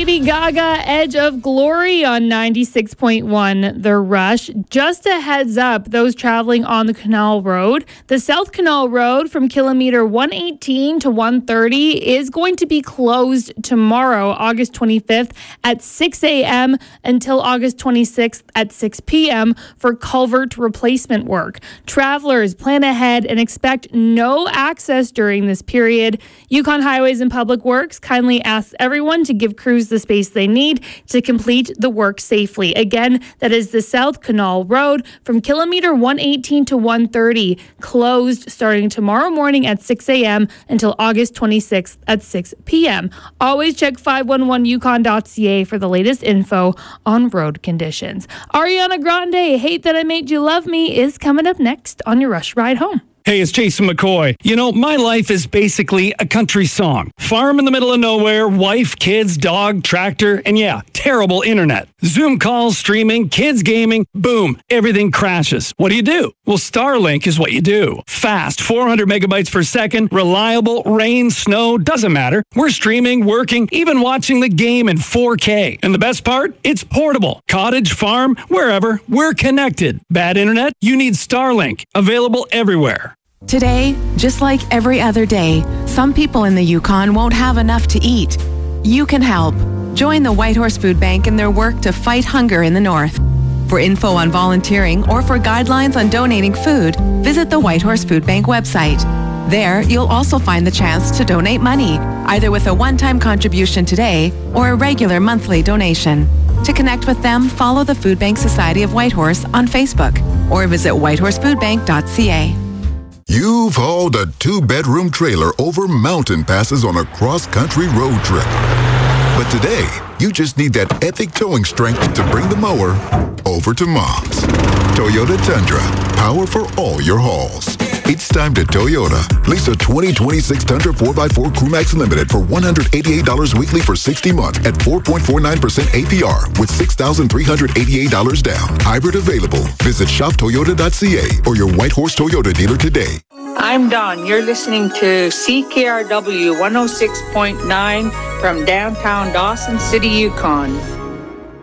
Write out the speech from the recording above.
Lady Gaga, Edge of Glory on 96.1 The Rush. Just a heads up, those traveling on the Canal Road, the South Canal Road from kilometer 118 to 130 is going to be closed tomorrow, August 25th at 6 a.m. until August 26th at 6 p.m. for culvert replacement work. Travelers, plan ahead and expect no access during this period. Yukon Highways and Public Works kindly asks everyone to give crews the space they need to complete the work safely. Again, that is the South Canal Road from kilometer 118 to 130, closed starting tomorrow morning at 6 a.m. until August 26th at 6 p.m. Always check 511yukon.ca for the latest info on road conditions. Ariana Grande, Hate That I Made You Love Me, is coming up next on your Rush Ride Home. Hey, it's Jason McCoy. You know, my life is basically a country song. Farm in the middle of nowhere, wife, kids, dog, tractor, and yeah, terrible internet. Zoom calls, streaming, kids gaming, boom, everything crashes. What do? Well, Starlink is what you do. Fast, 400 megabytes per second, reliable, rain, snow, doesn't matter. We're streaming, working, even watching the game in 4K. And the best part? It's portable. Cottage, farm, wherever, we're connected. Bad internet? You need Starlink. Available everywhere. Today, just like every other day, some people in the Yukon won't have enough to eat. You can help. Join the Whitehorse Food Bank in their work to fight hunger in the north. For info on volunteering or for guidelines on donating food, visit the Whitehorse Food Bank website. There, you'll also find the chance to donate money, either with a one-time contribution today or a regular monthly donation. To connect with them, follow the Food Bank Society of Whitehorse on Facebook or visit whitehorsefoodbank.ca. You've hauled a 2-bedroom trailer over mountain passes on a cross-country road trip. But today, you just need that epic towing strength to bring the mower over to Mom's. Toyota Tundra, power for all your hauls. It's time to Toyota. Lease a 2026 Tundra 4x4 Crewmax Limited for $188 weekly for 60 months at 4.49% APR with $6,388 down. Hybrid available. Visit shoptoyota.ca or your Whitehorse Toyota dealer today. I'm Dawn. You're listening to CKRW 106.9 from downtown Dawson City, Yukon.